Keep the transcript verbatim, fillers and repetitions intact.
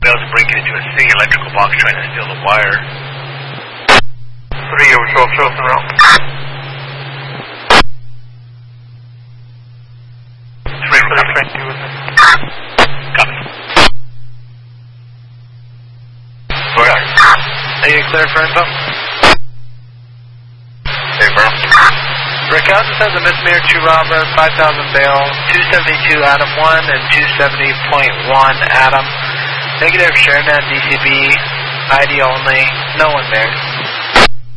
males breaking into a city electrical box trying to steal the wire. three over twelve, show us en route. three, we're coming. Thank you with me. Copy. Go ahead. Are you clear for info? Hey, bro. Rick, I just has a misdemeanor two Robert, five thousand bail, two seventy-two Adam one and two seventy point one Adam. Negative ShareNet D C B, I D only, no one there.